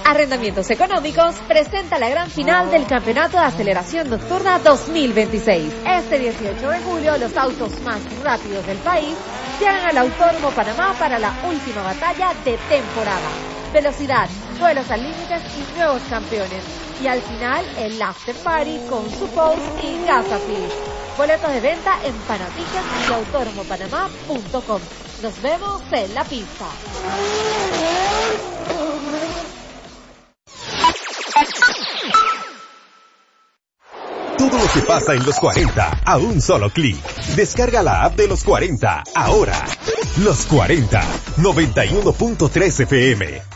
Arrendamientos Económicos presenta la gran final del Campeonato de Aceleración Nocturna 2026. Este 18 de julio, los autos más rápidos del país llegan al Autódromo Panamá para la última batalla de temporada. Velocidad, duelos al límite y nuevos campeones. Y al final, el After Party con su post y Casa Feliz. Boletos de venta en Panatickets y autódromopanamá.com. Nos vemos en la pista. Todo lo que pasa en los 40 a un solo clic. Descarga la app de los 40 ahora. Los 40, 91.3 FM.